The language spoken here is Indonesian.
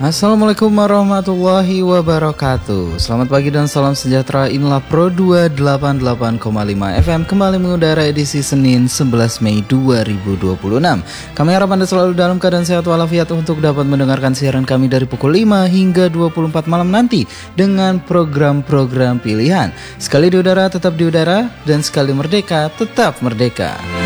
Assalamualaikum warahmatullahi wabarakatuh. Selamat pagi dan salam sejahtera. Inilah Pro 288,5 FM kembali mengudara edisi Senin 11 Mei 2026. Kami harap Anda selalu dalam keadaan sehat walafiat untuk dapat mendengarkan siaran kami dari pukul 5 hingga 24 malam nanti dengan program-program pilihan. Sekali di udara tetap di udara, dan sekali merdeka tetap merdeka.